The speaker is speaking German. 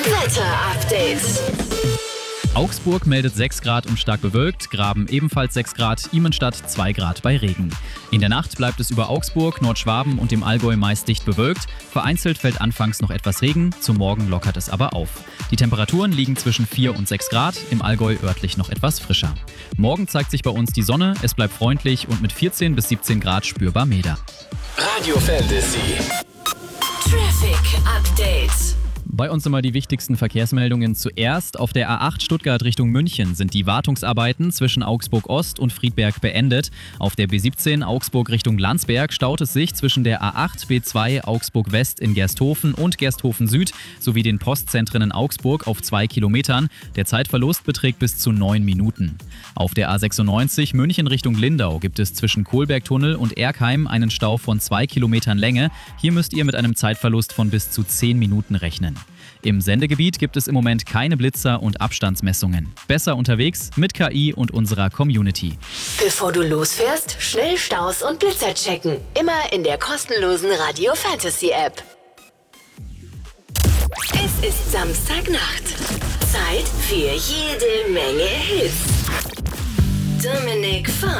Wetter-Update. Augsburg meldet 6 Grad und stark bewölkt, Graben ebenfalls 6 Grad, Imenstadt 2 Grad bei Regen. In der Nacht bleibt es über Augsburg, Nordschwaben und dem Allgäu meist dicht bewölkt. Vereinzelt fällt anfangs noch etwas Regen, zum Morgen lockert es aber auf. Die Temperaturen liegen zwischen 4 und 6 Grad, im Allgäu örtlich noch etwas frischer. Morgen zeigt sich bei uns die Sonne, es bleibt freundlich und mit 14 bis 17 Grad spürbar milder. Radio Fantasy. Traffic Update. Bei uns immer die wichtigsten Verkehrsmeldungen zuerst. Auf der A8 Stuttgart Richtung München sind die Wartungsarbeiten zwischen Augsburg Ost und Friedberg beendet. Auf der B17 Augsburg Richtung Landsberg staut es sich zwischen der A8 B2 Augsburg West in Gersthofen und Gersthofen Süd sowie den Postzentren in Augsburg auf 2 Kilometern. Der Zeitverlust beträgt bis zu 9 Minuten. Auf der A96 München Richtung Lindau gibt es zwischen Kohlbergtunnel und Erkheim einen Stau von 2 Kilometern Länge. Hier müsst ihr mit einem Zeitverlust von bis zu 10 Minuten rechnen. Im Sendegebiet gibt es im Moment keine Blitzer und Abstandsmessungen. Besser unterwegs mit KI und unserer Community. Bevor du losfährst, schnell Staus und Blitzer checken. Immer in der kostenlosen Radio Fantasy App. Es ist Samstagnacht. Zeit für jede Menge Hits. Dominik Fahrt.